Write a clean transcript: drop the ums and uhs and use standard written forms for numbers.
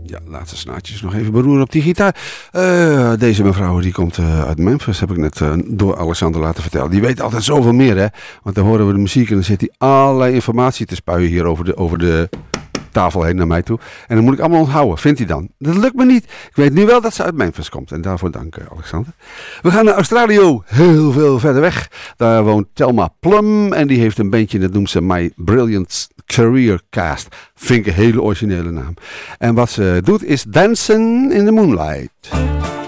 Ja, laatste snaartjes nog even beroeren op die gitaar. Deze mevrouw die komt uit Memphis, heb ik net door Alexander laten vertellen. Die weet altijd zoveel meer, hè. Want dan horen we de muziek en dan zit hij allerlei informatie te spuien hier over de tafel heen naar mij toe. En dan moet ik allemaal onthouden, vindt hij dan. Dat lukt me niet. Ik weet nu wel dat ze uit Memphis komt. En daarvoor dank, Alexander. We gaan naar Australië, heel veel verder weg. Daar woont Thelma Plum en die heeft een bandje, dat noemt ze My Brilliant Career Cast. Vind ik een hele originele naam. En wat ze doet is Dancing in the Moonlight.